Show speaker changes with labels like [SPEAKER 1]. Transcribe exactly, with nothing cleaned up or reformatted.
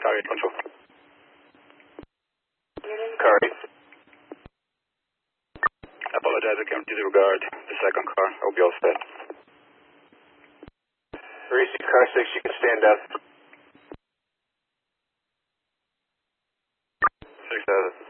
[SPEAKER 1] Car eight control.
[SPEAKER 2] Car eight.
[SPEAKER 1] I apologize, I can't disregard the second car. I'll be all set.
[SPEAKER 2] Receive car six, you can stand up.
[SPEAKER 1] six thousand.